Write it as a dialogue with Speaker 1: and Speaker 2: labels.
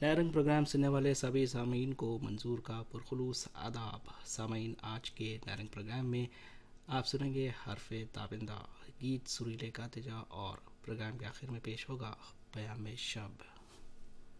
Speaker 1: नया रंग प्रोग्राम सुनने वाले सभी सामीन को मंजूर का पुरखुलूस आदाब। सामीन, आज के नया रंग प्रोग्राम में आप सुनेंगे हरफ़े ताबिंदा, गीत सुरीले गाते जा और प्रोग्राम के आखिर में पेश होगा बयान में शब।